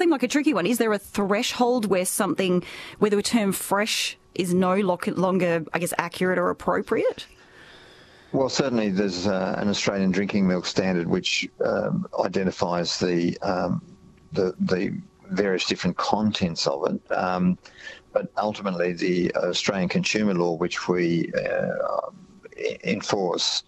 seem like a tricky one. Is there a threshold where the term fresh is no longer, I guess, accurate or appropriate? Well, certainly there's an Australian drinking milk standard which identifies the various different contents of it. But ultimately, the Australian Consumer Law, which we enforce,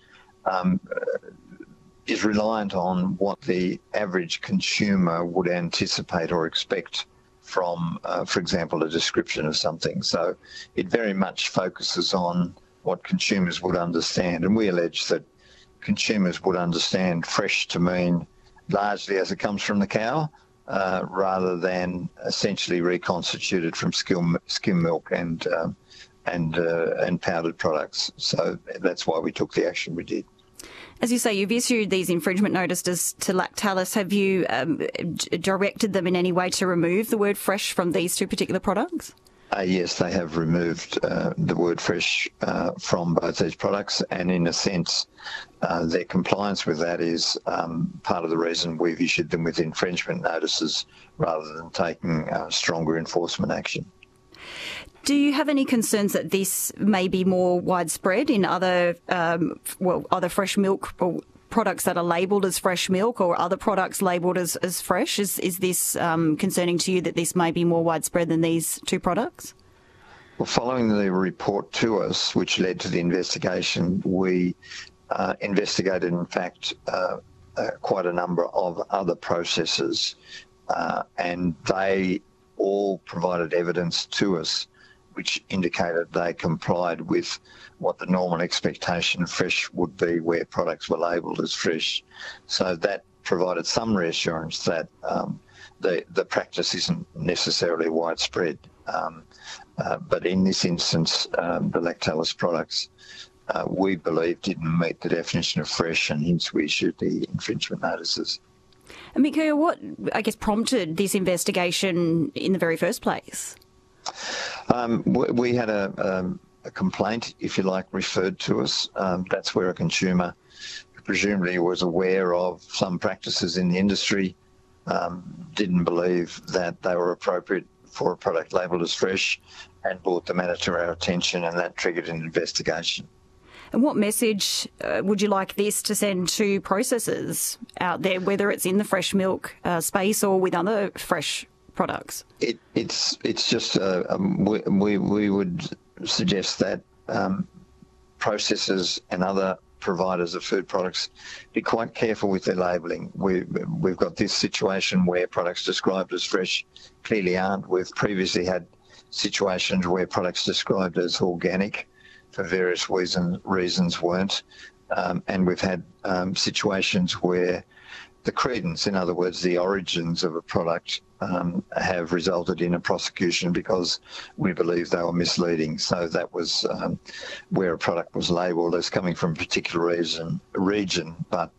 is reliant on what the average consumer would anticipate or expect from, for example, a description of something. So it very much focuses on what consumers would understand. And we allege that consumers would understand fresh to mean largely as it comes from the cow, rather than essentially reconstituted from skim milk and powdered products. So that's why we took the action we did. As you say, you've issued these infringement notices to Lactalis. Have you directed them in any way to remove the word fresh from these two particular products? Yes, they have removed the word fresh from both these products, and in a sense, their compliance with that is part of the reason we've issued them with infringement notices rather than taking stronger enforcement action. Do you have any concerns that this may be more widespread in other fresh milk or products that are labelled as fresh milk, or other products labelled as fresh? Is this concerning to you that this may be more widespread than these two products? Well, following the report to us, which led to the investigation, we investigated, in fact, quite a number of other processes, and they all provided evidence to us which indicated they complied with what the normal expectation of fresh would be where products were labelled as fresh. So that provided some reassurance that the practice isn't necessarily widespread. But in this instance, the Lactalis products, we believe, didn't meet the definition of fresh, and hence we issued the infringement notices. And Mikael, what, I guess, prompted this investigation in the very first place? We had a complaint, if you like, referred to us. That's where a consumer who presumably was aware of some practices in the industry didn't believe that they were appropriate for a product labelled as fresh, and brought the matter to our attention, and that triggered an investigation. And what message would you like this to send to processors out there, whether it's in the fresh milk space or with other fresh products? It's just we would suggest that processors and other providers of food products be quite careful with their labelling. We've got this situation where products described as fresh clearly aren't. We've previously had situations where products described as organic for various reasons weren't, and we've had situations where the credence, in other words, the origins of a product, have resulted in a prosecution because we believe they were misleading. So that was where a product was labelled as coming from a particular region,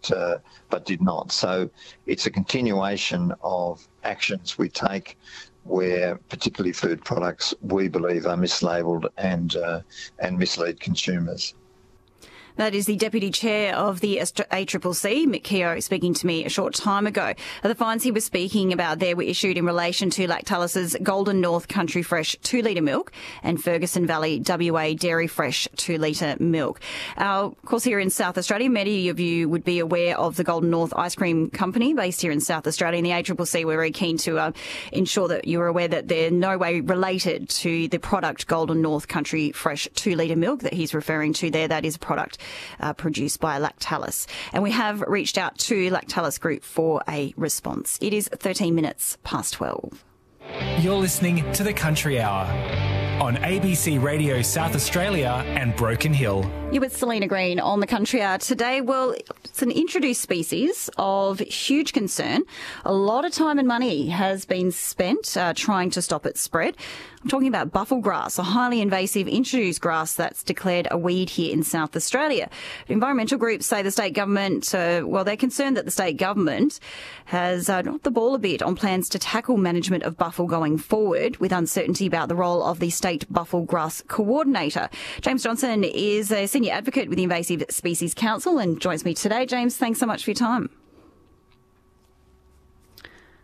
but did not. So it's a continuation of actions we take where particularly food products we believe are mislabelled and mislead consumers. That is the Deputy Chair of the ACCC, Mick Keogh, speaking to me a short time ago. The fines he was speaking about there were issued in relation to Lactalis's Golden North Country Fresh 2-litre milk and Ferguson Valley WA Dairy Fresh 2-litre milk. Of course, here in South Australia, many of you would be aware of the Golden North Ice Cream Company based here in South Australia, and the ACCC were very keen to ensure that you were aware that they're no way related to the product Golden North Country Fresh 2-litre milk that he's referring to there. That is a product produced by Lactalis. And we have reached out to Lactalis Group for a response. It is 13 minutes past 12. You're listening to The Country Hour on ABC Radio South Australia and Broken Hill. You're with Selena Green on The Country Hour today. Well, it's an introduced species of huge concern. A lot of time and money has been spent trying to stop its spread. I'm talking about buffel grass, a highly invasive introduced grass that's declared a weed here in South Australia. Environmental groups say the state government, they're concerned that the state government has dropped the ball a bit on plans to tackle management of buffel going forward, with uncertainty about the role of the State Buffel Grass Coordinator. James Johnson is a senior advocate with the Invasive Species Council and joins me today. James, thanks so much for your time.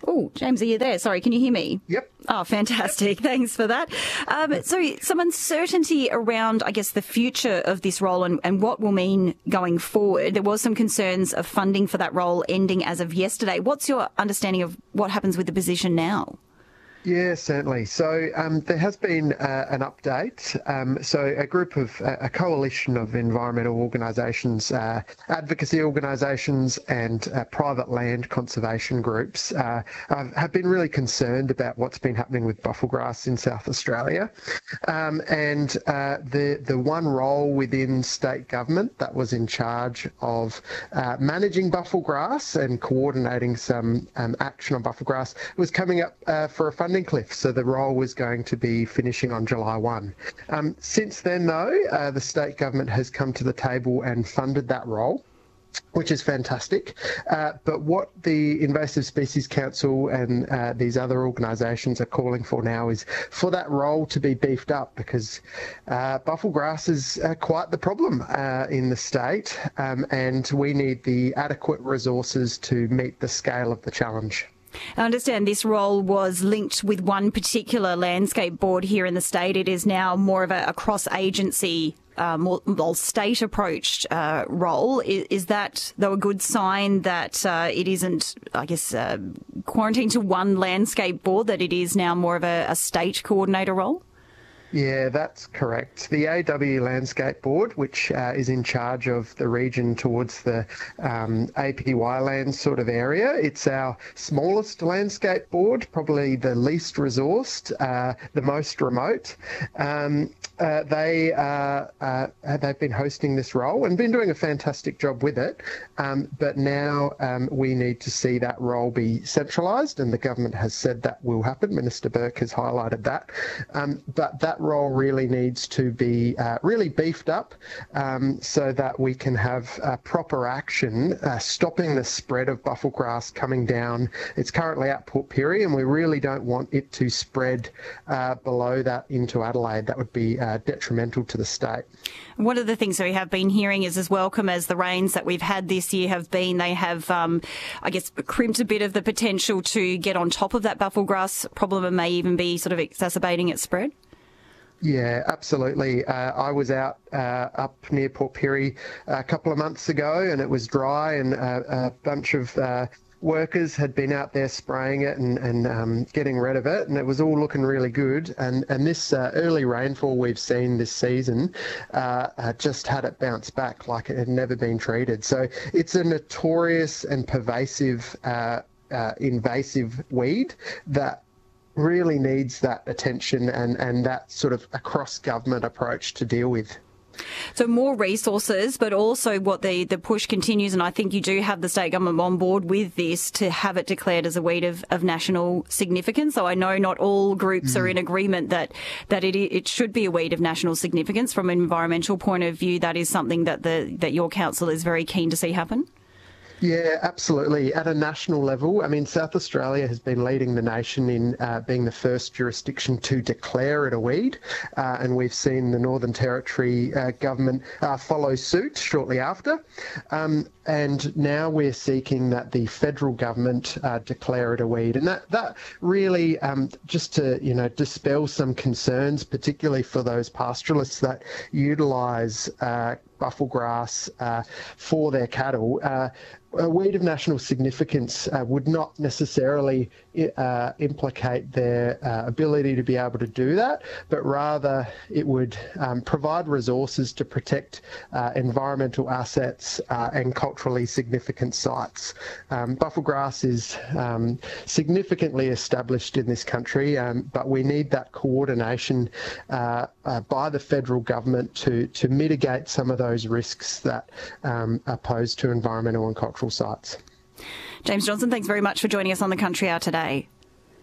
Oh, James, are you there? Sorry, can you hear me? Yep. Oh, fantastic. Thanks for that. So some uncertainty around, I guess, the future of this role and what will mean going forward. There was some concerns of funding for that role ending as of yesterday. What's your understanding of what happens with the position now? Yeah, certainly. So there has been an update. So a coalition of environmental organisations, advocacy organisations and private land conservation groups have been really concerned about what's been happening with bufflegrass in South Australia. And the one role within state government that was in charge of managing bufflegrass and coordinating some action on bufflegrass was coming up for a funding cliff, so the role was going to be finishing on July 1. Since then, though, the state government has come to the table and funded that role, which is fantastic. But what the Invasive Species Council and these other organisations are calling for now is for that role to be beefed up, because bufflegrass is quite the problem in the state, and we need the adequate resources to meet the scale of the challenge. I understand this role was linked with one particular landscape board here in the state. It is now more of a cross-agency, more state-approached role. Is that, though, a good sign that it isn't, I guess, quarantined to one landscape board, that it is now more of a state coordinator role? Yeah, that's correct. The AW Landscape Board, which is in charge of the region towards the APY land sort of area, it's our smallest landscape board, probably the least resourced, the most remote. They've been hosting this role and been doing a fantastic job with it, but now we need to see that role be centralised, and the government has said that will happen. Minister Burke has highlighted that, but that role really needs to be really beefed up so that we can have proper action stopping the spread of bufflegrass coming down. It's currently at Port Pirie, and we really don't want it to spread below that into Adelaide. That would be detrimental to the state. One of the things that we have been hearing is, as welcome as the rains that we've had this year have been, they have, I guess, crimped a bit of the potential to get on top of that bufflegrass problem and may even be sort of exacerbating its spread. Yeah, absolutely. I was out up near Port Pirie a couple of months ago, and it was dry, and a bunch of workers had been out there spraying it and getting rid of it, and it was all looking really good. And this early rainfall we've seen this season just had it bounce back like it had never been treated. So it's a notorious and pervasive invasive weed that really needs that attention and that sort of a cross-government approach to deal with. So more resources, but also what the push continues, and I think you do have the state government on board with this, to have it declared as a weed of national significance. So I know not all groups are in agreement that it should be a weed of national significance. From an environmental point of view, that is something that your council is very keen to see happen. Yeah, absolutely. At a national level, I mean, South Australia has been leading the nation in being the first jurisdiction to declare it a weed, and we've seen the Northern Territory government follow suit shortly after. And now we're seeking that the federal government declare it a weed, and that really just to dispel some concerns, particularly for those pastoralists that utilise bufflegrass for their cattle. A weed of national significance would not necessarily implicate their ability to be able to do that, but rather it would provide resources to protect environmental assets and culturally significant sites. Bufflegrass is significantly established in this country, but we need that coordination by the federal government to mitigate some of those risks that are posed to environmental and cultural sites. James Johnson, thanks very much for joining us on the Country Hour today.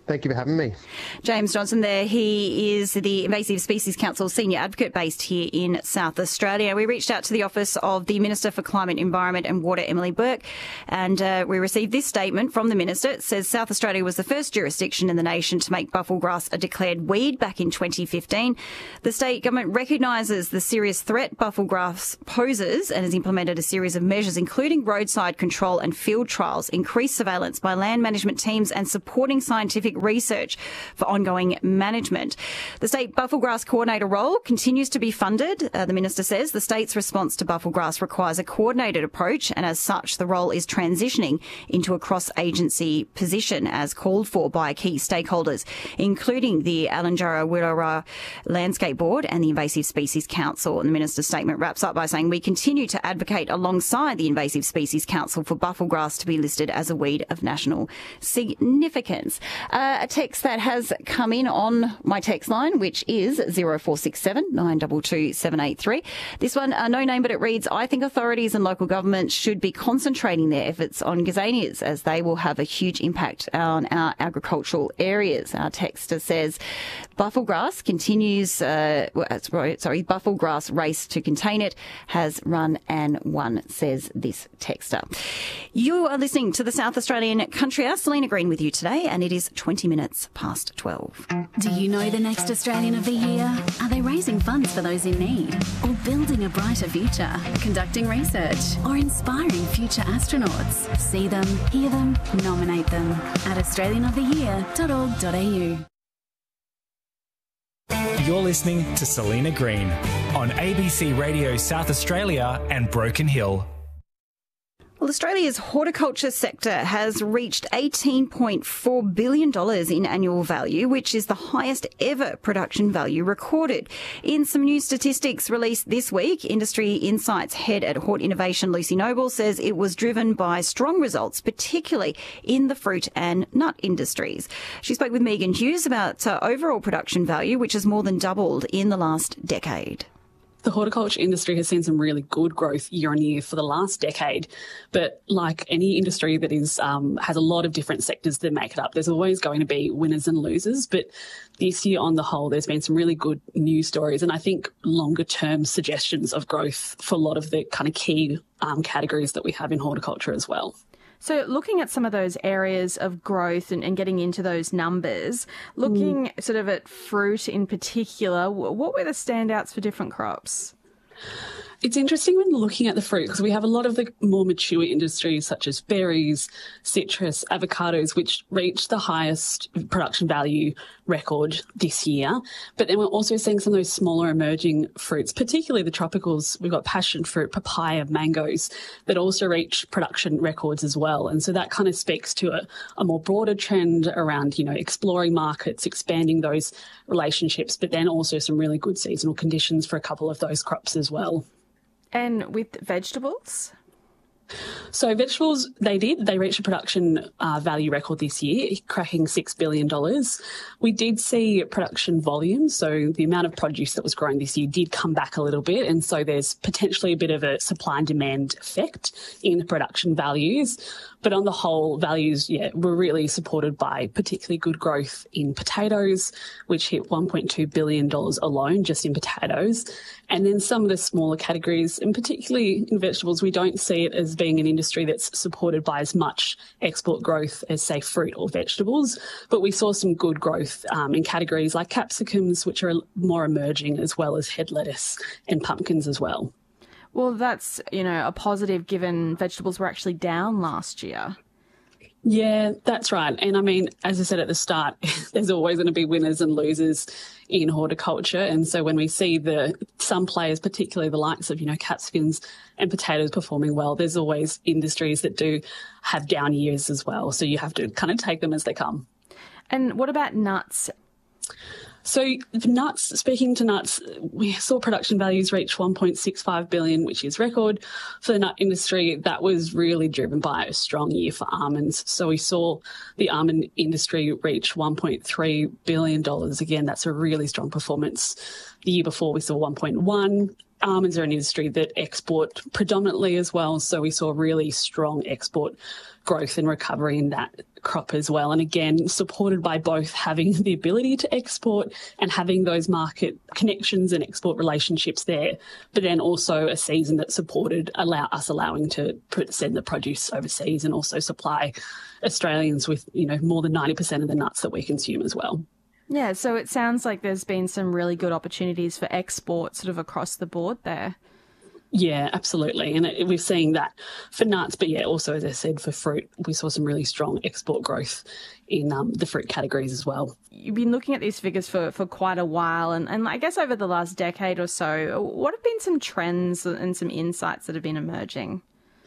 Thank you for having me. James Johnson there. He is the Invasive Species Council Senior Advocate based here in South Australia. We reached out to the office of the Minister for Climate, Environment and Water, Emily Burke, and we received this statement from the Minister. It says South Australia was the first jurisdiction in the nation to make bufflegrass a declared weed back in 2015. The state government recognises the serious threat bufflegrass poses and has implemented a series of measures, including roadside control and field trials, increased surveillance by land management teams and supporting scientific research for ongoing management. The state bufflegrass coordinator role continues to be funded. The minister says the state's response to bufflegrass requires a coordinated approach, and as such, the role is transitioning into a cross-agency position as called for by key stakeholders, including the Alanjara Wirrara Landscape Board and the Invasive Species Council. And the minister's statement wraps up by saying we continue to advocate alongside the Invasive Species Council for bufflegrass to be listed as a weed of national significance. A text that has come in on my text line, which is 0467 922 783. This one, no name, but it reads, I think authorities and local governments should be concentrating their efforts on gazanias as they will have a huge impact on our agricultural areas. Our texter says bufflegrass continues, bufflegrass race to contain it has run and won, says this texter. You are listening to the South Australian Country Hour. Selena Green with you today, and it is 20 minutes past 12. Do you know the next Australian of the Year? Are they raising funds for those in need? Or building a brighter future? Conducting research? Or inspiring future astronauts? See them, hear them, nominate them at australianoftheyear.org.au. You're listening to Selena Green on ABC Radio South Australia and Broken Hill. Well, Australia's horticulture sector has reached $18.4 billion in annual value, which is the highest ever production value recorded. In some new statistics released this week, Industry Insights head at Hort Innovation, Lucy Noble, says it was driven by strong results, particularly in the fruit and nut industries. She spoke with Megan Hughes about overall production value, which has more than doubled in the last decade. The horticulture industry has seen some really good growth year on year for the last decade, but like any industry that is has a lot of different sectors that make it up, there's always going to be winners and losers. But this year on the whole, there's been some really good news stories and I think longer term suggestions of growth for a lot of the kind of key categories that we have in horticulture as well. So looking at some of those areas of growth and getting into those numbers, looking sort of at fruit in particular, what were the standouts for different crops? It's interesting when looking at the fruit because we have a lot of the more mature industries such as berries, citrus, avocados, which reached the highest production value record this year. But then we're also seeing some of those smaller emerging fruits, particularly the tropicals. We've got passion fruit, papaya, mangoes that also reach production records as well. And so that kind of speaks to a more broader trend around, you know, exploring markets, expanding those relationships, but then also some really good seasonal conditions for a couple of those crops as well. And with vegetables? So vegetables, they reached a production value record this year, cracking $6 billion. We did see production volume, so the amount of produce that was grown this year did come back a little bit, and so there's potentially a bit of a supply and demand effect in production values. But on the whole, values, were really supported by particularly good growth in potatoes, which hit $1.2 billion alone just in potatoes. And then some of the smaller categories, and particularly in vegetables, we don't see it as being an industry that's supported by as much export growth as, say, fruit or vegetables. But we saw some good growth in categories like capsicums, which are more emerging, as well as head lettuce and pumpkins as well. Well, that's, a positive given vegetables were actually down last year. Yeah, that's right. And I mean, as I said at the start, there's always going to be winners and losers in horticulture. And so when we see some players, particularly the likes of, capsicums and potatoes performing well, there's always industries that do have down years as well. So you have to kind of take them as they come. And what about nuts? So nuts, speaking to nuts, we saw production values reach $1.65 billion, which is record for the nut industry. That was really driven by a strong year for almonds. So we saw the almond industry reach $1.3 billion. Again, that's a really strong performance. The year before we saw 1.1. almonds are an industry that export predominantly as well, so we saw really strong export growth and recovery in that crop as well. And again, supported by both having the ability to export and having those market connections and export relationships there, but then also a season that supported allowing to send the produce overseas and also supply Australians with, more than 90% of the nuts that we consume as well. Yeah, so it sounds like there's been some really good opportunities for export sort of across the board there. Yeah, absolutely. And we're seeing that for nuts, but also, as I said, for fruit, we saw some really strong export growth in the fruit categories as well. You've been looking at these figures for quite a while, and I guess over the last decade or so, what have been some trends and some insights that have been emerging?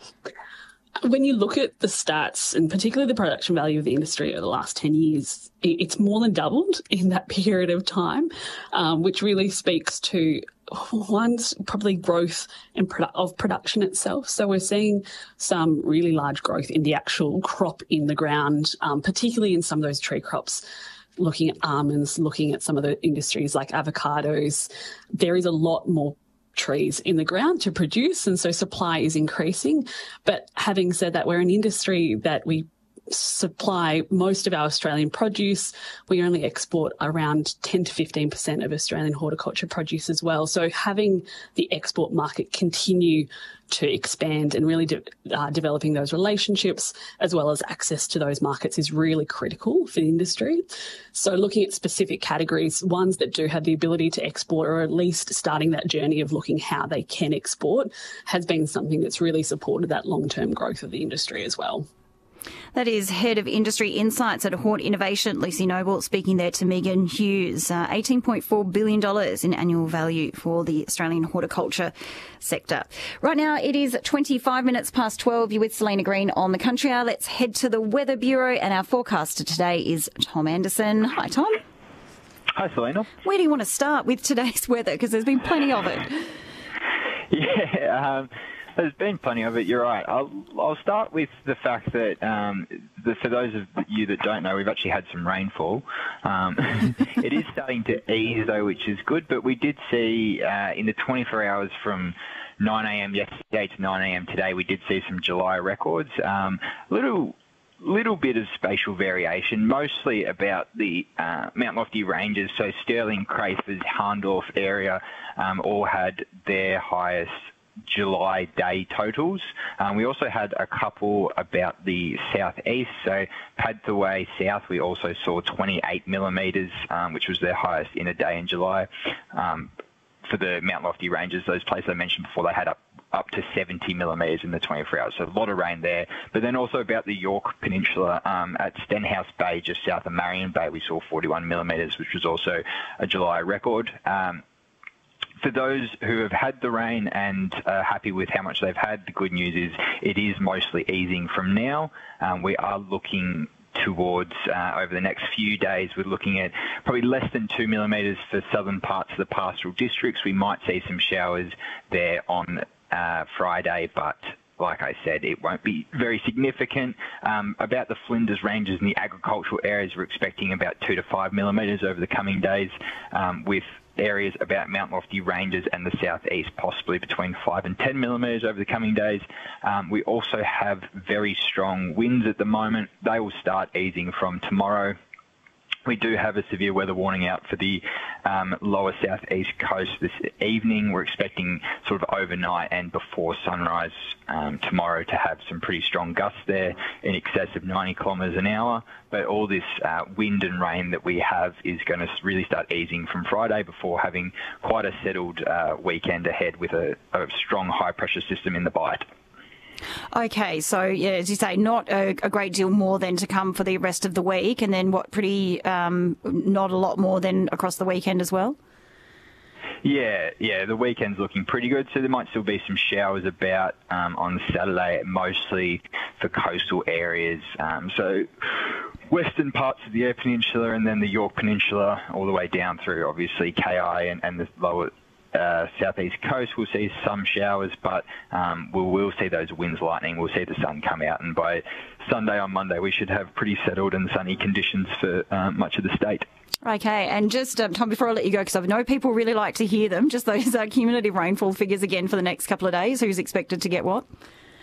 When you look at the stats, and particularly the production value of the industry over the last 10 years, it's more than doubled in that period of time, which really speaks to, one's probably growth of production itself. So we're seeing some really large growth in the actual crop in the ground, particularly in some of those tree crops. Looking at almonds, looking at some of the industries like avocados, there is a lot more trees in the ground to produce, and so supply is increasing. But having said that, we're an industry that we supply most of our Australian produce. We only export around 10 to 15% of Australian horticulture produce as well. So having the export market continue to expand and really developing those relationships as well as access to those markets is really critical for the industry. So looking at specific categories, ones that do have the ability to export, or at least starting that journey of looking how they can export, has been something that's really supported that long-term growth of the industry as well. That is Head of Industry Insights at Hort Innovation, Lucy Noble, speaking there to Megan Hughes. $18.4 billion in annual value for the Australian horticulture sector. Right now, it is 25 minutes past 12. You're with Selena Green on the Country Hour. Let's head to the Weather Bureau, and our forecaster today is Tom Anderson. Hi, Tom. Hi, Selena. Where do you want to start with today's weather? Because there's been plenty of it. Yeah, there's been plenty of it, you're right. I'll start with the fact that, for those of you that don't know, we've actually had some rainfall. It is starting to ease, though, which is good, but we did see in the 24 hours from 9 a.m. yesterday to 9 a.m. today, we did see some July records. Little bit of spatial variation, mostly about the Mount Lofty ranges. So Stirling, Crayford, Hahndorf area all had their highest July day totals. We also had a couple about the southeast. So Padthaway South, we also saw 28 millimetres, which was their highest in a day in July. For the Mount Lofty ranges, those places I mentioned before, they had up to 70 millimetres in the 24 hours. So a lot of rain there. But then also about the Yorke Peninsula at Stenhouse Bay, just south of Marion Bay, we saw 41 millimetres, which was also a July record. For those who have had the rain and are happy with how much they've had, the good news is it is mostly easing from now. We are looking towards, over the next few days, we're looking at probably less than 2 millimetres for southern parts of the pastoral districts. We might see some showers there on Friday, but like I said, it won't be very significant. About the Flinders Ranges and the agricultural areas, we're expecting about 2 to 5 millimetres over the coming days, with areas about Mount Lofty Ranges and the southeast possibly between 5 and 10 millimetres over the coming days. We also have very strong winds at the moment. They will start easing from tomorrow. We do have a severe weather warning out for the lower southeast coast this evening. We're expecting sort of overnight and before sunrise tomorrow to have some pretty strong gusts there in excess of 90 kilometres an hour. But all this wind and rain that we have is going to really start easing from Friday before having quite a settled weekend ahead with a strong high-pressure system in the Bight. Okay, so yeah, as you say, not a great deal more then to come for the rest of the week, and then not a lot more then across the weekend as well? Yeah, the weekend's looking pretty good, so there might still be some showers about on Saturday, mostly for coastal areas. So western parts of the Eyre Peninsula and then the Yorke Peninsula all the way down through, obviously, KI and the lower southeast coast, we'll see some showers, but we will see those winds, lightning. We'll see the sun come out, and by Sunday on Monday, we should have pretty settled and sunny conditions for much of the state. Okay, and just, Tom, before I let you go, because I know people really like to hear them, just those cumulative rainfall figures again for the next couple of days. Who's expected to get what?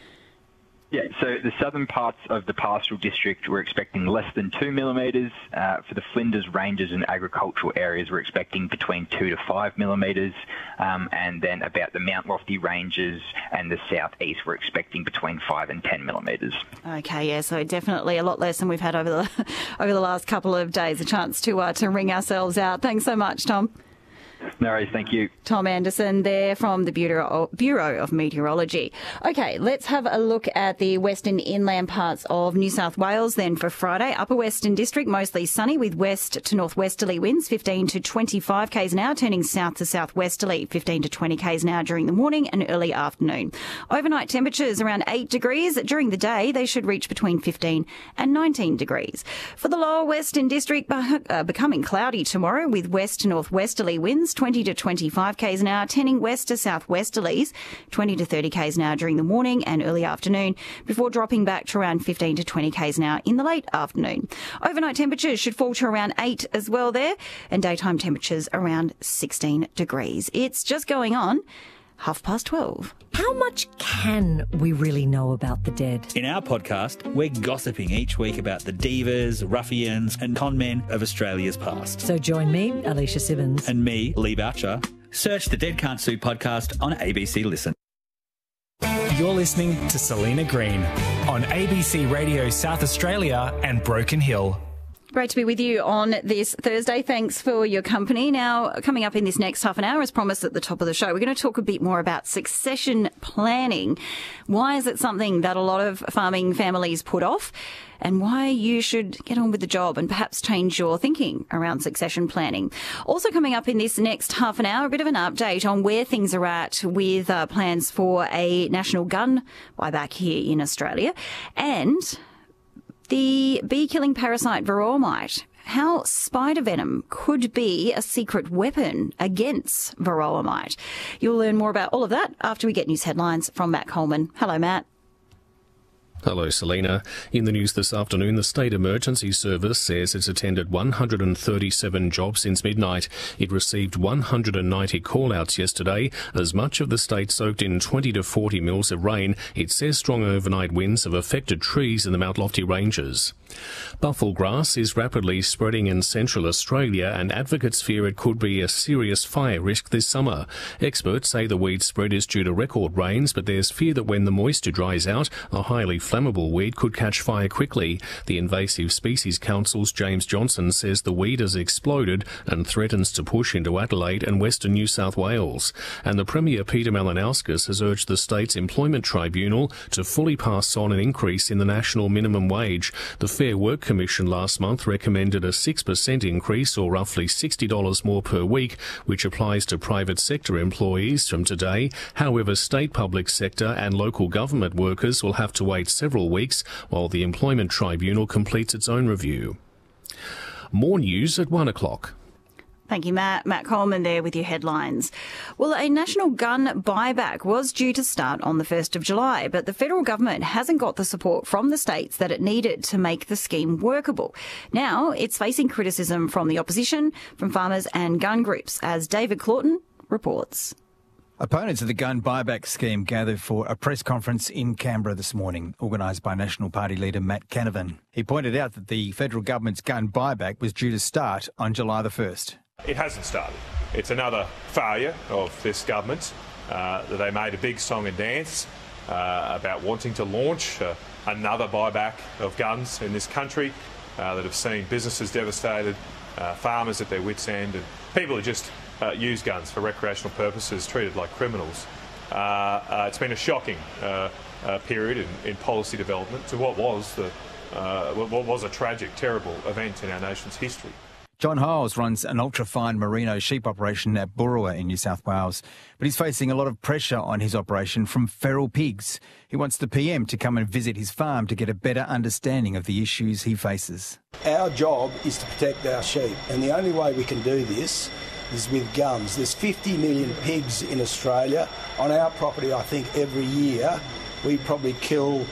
Yeah, so the southern parts of the pastoral district, we're expecting less than 2 millimetres. For the Flinders Ranges and agricultural areas, we're expecting between 2 to 5 millimetres. And then about the Mount Lofty Ranges and the southeast, we're expecting between 5 and 10 millimetres. Okay, yeah, so definitely a lot less than we've had over the last couple of days. A chance to wring ourselves out. Thanks so much, Tom. No worries, thank you. Tom Anderson there from the Bureau of Meteorology. Okay, let's have a look at the western inland parts of New South Wales then for Friday. Upper Western District, mostly sunny with west to northwesterly winds, 15 to 25 k's an hour, turning south to southwesterly, 15 to 20 k's an hour during the morning and early afternoon. Overnight temperatures around 8 degrees. During the day, they should reach between 15 and 19 degrees. For the Lower Western District, becoming cloudy tomorrow with west to northwesterly winds, 20 to 25 k's an hour, tending west to southwesterlies, 20 to 30 k's an hour during the morning and early afternoon, before dropping back to around 15 to 20 k's an hour in the late afternoon. Overnight temperatures should fall to around 8 as well there, and daytime temperatures around 16 degrees. It's just going on 12:30. How much can we really know about the dead? In our podcast, we're gossiping each week about the divas, ruffians and con men of Australia's past. So join me, Alicia Simmons. And me, Lee Boucher. Search the Dead Can't Sue podcast on ABC Listen. You're listening to Selena Green on ABC Radio South Australia and Broken Hill. Great to be with you on this Thursday. Thanks for your company. Now, coming up in this next half an hour, as promised at the top of the show, we're going to talk a bit more about succession planning. Why is it something that a lot of farming families put off? And why you should get on with the job and perhaps change your thinking around succession planning. Also coming up in this next half an hour, a bit of an update on where things are at with plans for a national gun buyback here in Australia. And the bee-killing parasite Varroa mite, how spider venom could be a secret weapon against Varroa mite. You'll learn more about all of that after we get news headlines from Matt Coleman. Hello, Matt. Hello, Selena. In the news this afternoon, the State Emergency Service says it's attended 137 jobs since midnight. It received 190 call-outs yesterday. As much of the state soaked in 20 to 40 mils of rain, it says strong overnight winds have affected trees in the Mount Lofty Ranges. Buffel grass is rapidly spreading in central Australia, and advocates fear it could be a serious fire risk this summer. Experts say the weed spread is due to record rains, but there's fear that when the moisture dries out, a highly flammable weed could catch fire quickly. The Invasive Species Council's James Johnson says the weed has exploded and threatens to push into Adelaide and western New South Wales. And the Premier Peter Malinauskas has urged the state's Employment Tribunal to fully pass on an increase in the national minimum wage. The Fair Work Commission last month recommended a 6% increase, or roughly $60 more per week, which applies to private sector employees from today. However, state public sector and local government workers will have to wait several weeks while the Employment Tribunal completes its own review. More news at 1 o'clock. Thank you, Matt. Matt Coleman there with your headlines. Well, a national gun buyback was due to start on the 1st of July, but the federal government hasn't got the support from the states that it needed to make the scheme workable. Now it's facing criticism from the opposition, from farmers and gun groups, as David Claughton reports. Opponents of the gun buyback scheme gathered for a press conference in Canberra this morning, organised by National Party leader Matt Canavan. He pointed out that the federal government's gun buyback was due to start on July the 1st. It hasn't started. It's another failure of this government. That they made a big song and dance about wanting to launch another buyback of guns in this country that have seen businesses devastated, farmers at their wits' end, and people who just use guns for recreational purposes treated like criminals. It's been a shocking period in policy development to what was a tragic, terrible event in our nation's history. John Hiles runs an ultra-fine merino sheep operation at Burrawa in New South Wales, but he's facing a lot of pressure on his operation from feral pigs. He wants the PM to come and visit his farm to get a better understanding of the issues he faces. Our job is to protect our sheep, and the only way we can do this is with guns. There's 50 million pigs in Australia. On our property, I think every year we probably kill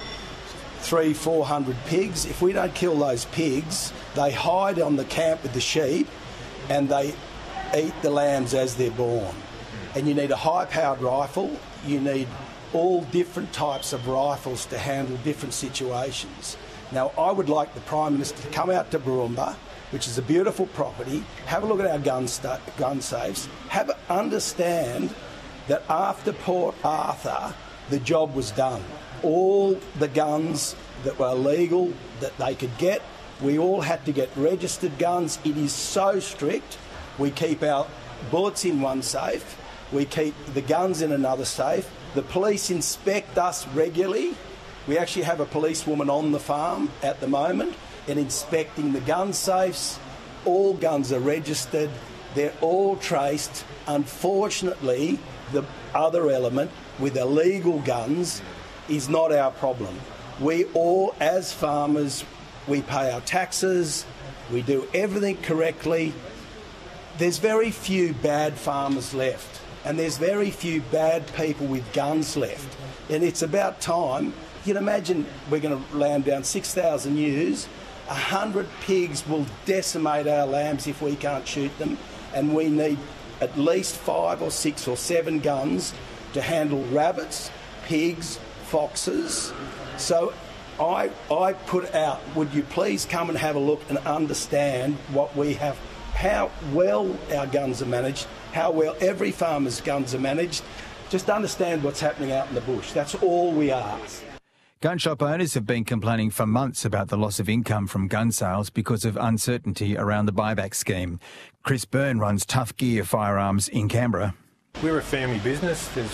300-400 pigs. If we don't kill those pigs, they hide on the camp with the sheep and they eat the lambs as they're born. And you need a high-powered rifle. You need all different types of rifles to handle different situations. Now, I would like the Prime Minister to come out to Baroomba, which is a beautiful property, have a look at our gun safes, understand that after Port Arthur, the job was done. All the guns that were legal that they could get, we all had to get registered guns. It is so strict. We keep our bullets in one safe, we keep the guns in another safe. The police inspect us regularly. We actually have a policewoman on the farm at the moment and inspecting the gun safes. All guns are registered. They're all traced. Unfortunately, the other element with illegal guns is not our problem. We all, as farmers, we pay our taxes, we do everything correctly. There's very few bad farmers left, and there's very few bad people with guns left. And it's about time. You can imagine we're going to lamb down 6,000 ewes. 100 pigs will decimate our lambs if we can't shoot them, and we need at least 5 or 6 or 7 guns to handle rabbits, pigs, foxes. So I put out, would you please come and have a look and understand what we have, how well our guns are managed, how well every farmer's guns are managed. Just understand what's happening out in the bush. That's all we ask. Gun shop owners have been complaining for months about the loss of income from gun sales because of uncertainty around the buyback scheme. Chris Byrne runs Tough Gear Firearms in Canberra. We're a family business. There's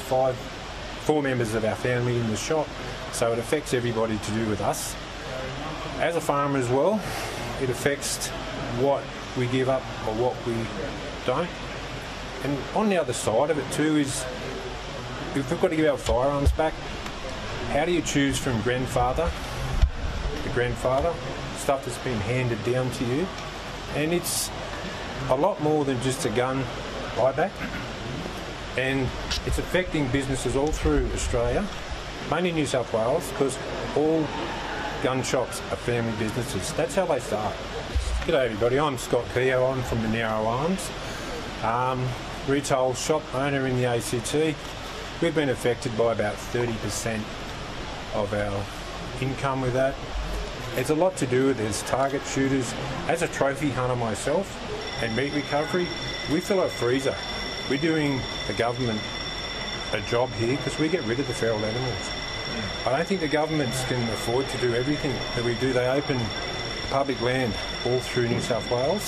4 members of our family in the shop, so it affects everybody to do with us. As a farmer as well, it affects what we give up or what we don't. And on the other side of it too is, if we've got to give our firearms back, how do you choose from grandfather to grandfather, stuff that's been handed down to you? And it's a lot more than just a gun buyback. And it's affecting businesses all through Australia, mainly New South Wales, because all gun shops are family businesses. That's how they start. G'day everybody, I'm Scott Keogh, I'm from Monero Arms, retail shop owner in the ACT. We've been affected by about 30% of our income with that. It's a lot to do with there's target shooters. As a trophy hunter myself and meat recovery, we fill our freezer. We're doing the government a job here because we get rid of the feral animals. I don't think the governments can afford to do everything that we do. They open public land all through New South Wales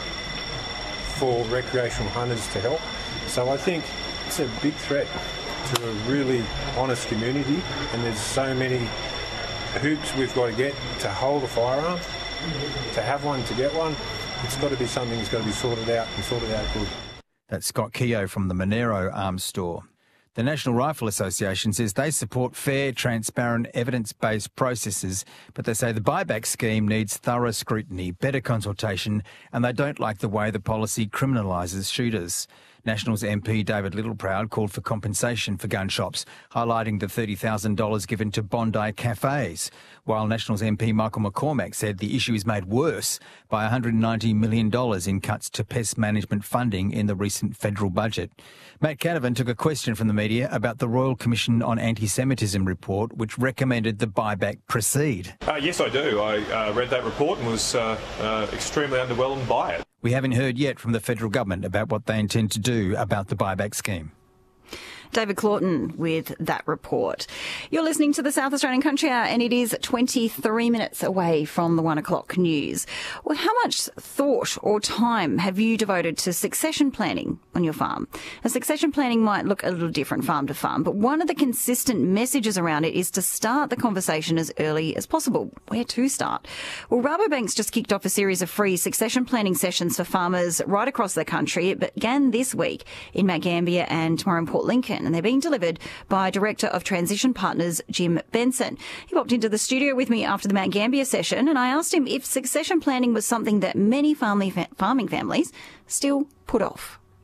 for recreational hunters to help. So I think it's a big threat to a really honest community, and there's so many hoops we've got to get to hold a firearm, to have one, to get one. It's got to be something that's got to be sorted out and sorted out good. That's Scott Keogh from the Monero Arms store. The National Rifle Association says they support fair, transparent, evidence-based processes, but they say the buyback scheme needs thorough scrutiny, better consultation, and they don't like the way the policy criminalises shooters. Nationals MP David Littleproud called for compensation for gun shops, highlighting the $30,000 given to Bondi cafes, while Nationals MP Michael McCormack said the issue is made worse by $190 million in cuts to pest management funding in the recent federal budget. Matt Canavan took a question from the media about the Royal Commission on Anti-Semitism report, which recommended the buyback proceed. Yes, I do. I read that report and was extremely underwhelmed by it. We haven't heard yet from the federal government about what they intend to do about the buyback scheme. David Claughton with that report. You're listening to the South Australian Country Hour, and it is 23 minutes away from the 1 o'clock news. Well, how much thought or time have you devoted to succession planning on your farm? Now, succession planning might look a little different farm to farm, but one of the consistent messages around it is to start the conversation as early as possible. Where to start? Well, Rabobank's just kicked off a series of free succession planning sessions for farmers right across the country. It began this week in Mount Gambier and tomorrow in Port Lincoln, and they're being delivered by Director of Transition Partners, Jim Benson. He popped into the studio with me after the Mount Gambier session, and I asked him if succession planning was something that many farming families still put off.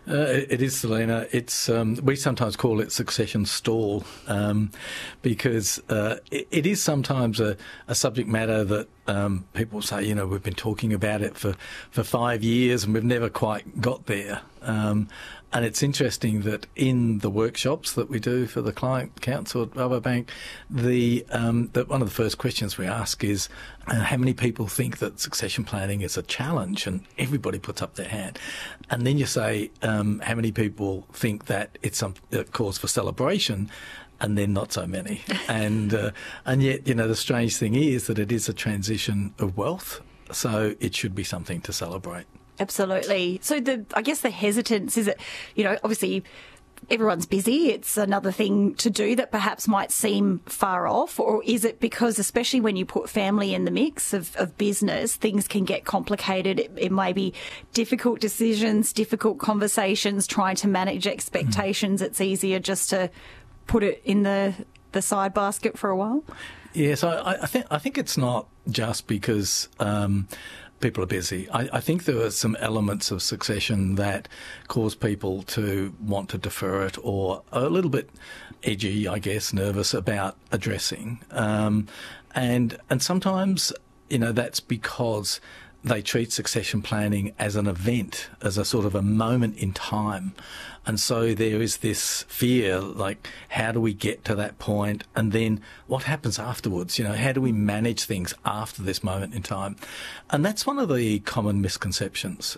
It is, Selena. It's we sometimes call it succession stall because it is sometimes a subject matter that people say, you know, we've been talking about it for 5 years and we've never quite got there. And it's interesting that in the workshops that we do for the Client Council at Rabobank, that one of the first questions we ask is how many people think that succession planning is a challenge, and everybody puts up their hand. And then you say how many people think that it's a cause for celebration, and then not so many. And yet, you know, the strange thing is that it is a transition of wealth, so it should be something to celebrate. Absolutely. So I guess the hesitance is that, you know, obviously everyone's busy. It's another thing to do that perhaps might seem far off, or is it because, especially when you put family in the mix of business, things can get complicated. It may be difficult decisions, difficult conversations, trying to manage expectations. It's easier just to put it in the side basket for a while. Yes, I think it's not just because people are busy. I think there are some elements of succession that cause people to want to defer it, or are a little bit edgy, I guess, nervous about addressing. And sometimes, you know, that's because they treat succession planning as an event, as a sort of a moment in time. And so there is this fear, like, how do we get to that point? And then what happens afterwards? You know, how do we manage things after this moment in time? And that's one of the common misconceptions.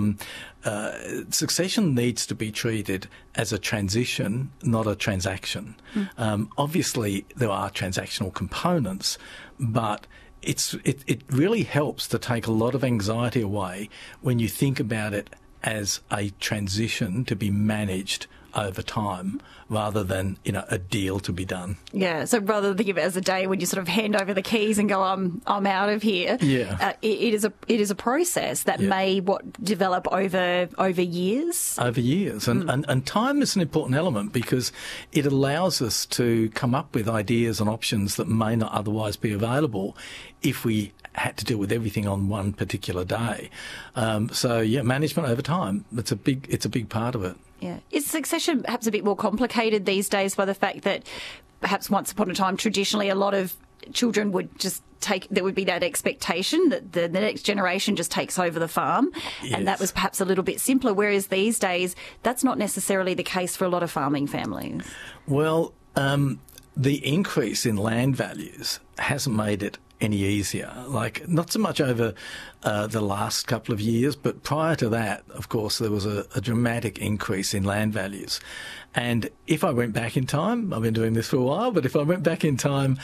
Succession needs to be treated as a transition, not a transaction. Obviously, there are transactional components, but it really helps to take a lot of anxiety away when you think about it as a transition to be managed over time, rather than, you know, a deal to be done. Yeah, so rather than think of it as a day when you sort of hand over the keys and go, I'm out of here. Yeah, it is a process that may develop over years. Over years, and time is an important element because it allows us to come up with ideas and options that may not otherwise be available if we had to deal with everything on one particular day. So yeah, management over time, it's a big part of it. Yeah. Is succession perhaps a bit more complicated these days by the fact that perhaps once upon a time, traditionally, a lot of children would just there would be that expectation that the next generation just takes over the farm, and that was perhaps a little bit simpler, whereas these days, that's not necessarily the case for a lot of farming families? Well, the increase in land values hasn't made it any easier. Like, not so much over the last couple of years, but prior to that, of course, there was a dramatic increase in land values. And if I went back in time, I've been doing this for a while, but if I went back in time,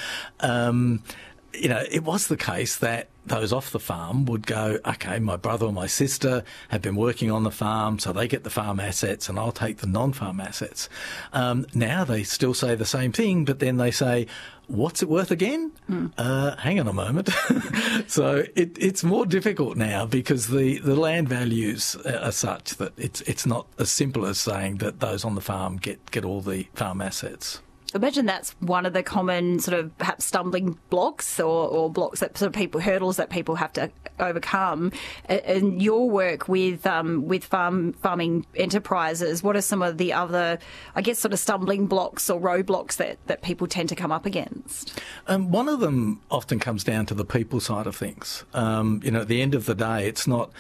you know, it was the case that those off the farm would go, okay, my brother or my sister have been working on the farm, so they get the farm assets and I'll take the non-farm assets. Now they still say the same thing, but then they say, what's it worth again? Hang on a moment. So it's more difficult now because the land values are such that it's not as simple as saying that those on the farm get all the farm assets. I imagine that's one of the common sort of perhaps stumbling blocks or blocks that sort of hurdles that people have to overcome. In your work with farming enterprises, what are some of the other, I guess, sort of stumbling blocks or roadblocks that people tend to come up against? One of them often comes down to the people side of things. You know, at the end of the day, it's not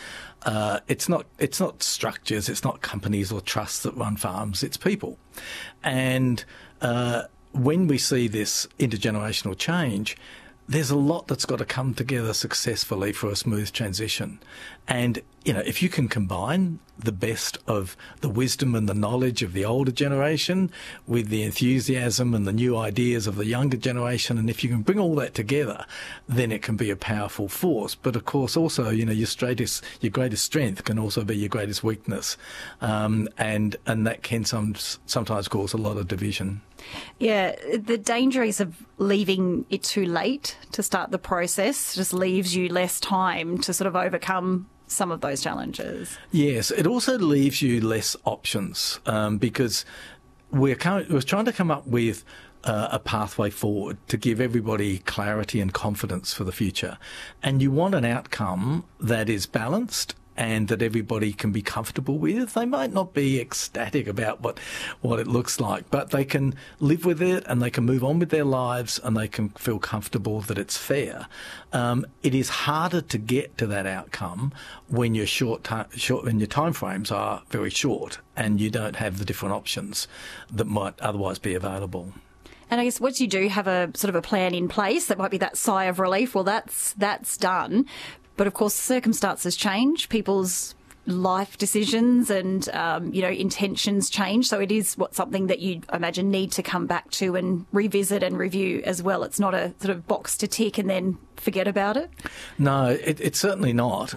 structures, it's not companies or trusts that run farms, it's people. And when we see this intergenerational change, there's a lot that's got to come together successfully for a smooth transition. And, you know, if you can combine the best of the wisdom and the knowledge of the older generation with the enthusiasm and the new ideas of the younger generation, and if you can bring all that together, then it can be a powerful force. But of course, also, you know, your greatest strength can also be your greatest weakness, and that can sometimes cause a lot of division. Yeah, the danger is of leaving it too late to start the process just leaves you less time to sort of overcome some of those challenges. Yes, it also leaves you less options because we're trying to come up with a pathway forward to give everybody clarity and confidence for the future. And you want an outcome that is balanced and that everybody can be comfortable with. They might not be ecstatic about what it looks like, but they can live with it and they can move on with their lives and they can feel comfortable that it's fair. It is harder to get to that outcome when your when your timeframes are very short and you don't have the different options that might otherwise be available. And I guess once you do have a sort of a plan in place, that might be that sigh of relief. Well, that's done. But of course, circumstances change, people's life decisions and, intentions change. So it is something that you, I imagine, need to come back to and revisit and review as well. It's not a sort of box to tick and then forget about it. No, it's certainly not.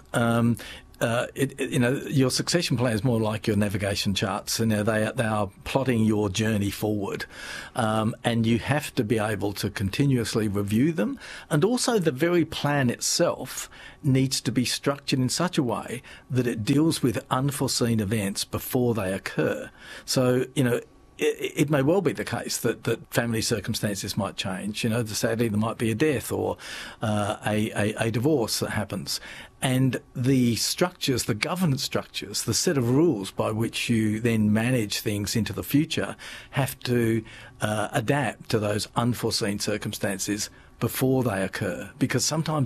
Your succession plan is more like your navigation charts. They are plotting your journey forward, and you have to be able to continuously review them. And also, the very plan itself needs to be structured in such a way that it deals with unforeseen events before they occur. So, it may well be the case that family circumstances might change. Sadly, there might be a death or a divorce that happens. And the structures, the governance structures, the set of rules by which you then manage things into the future have to adapt to those unforeseen circumstances before they occur, because sometimes